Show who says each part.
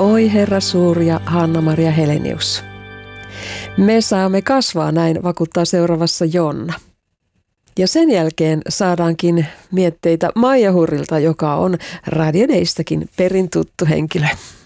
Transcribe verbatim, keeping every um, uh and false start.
Speaker 1: Oi Herra suuri ja Hanna-Maria Helenius. Me saamme kasvaa, näin vakuuttaa seuraavassa Jonna. Ja sen jälkeen saadaankin mietteitä Maija Hurrilta, joka on Radio Daystäkin perin tuttu henkilö.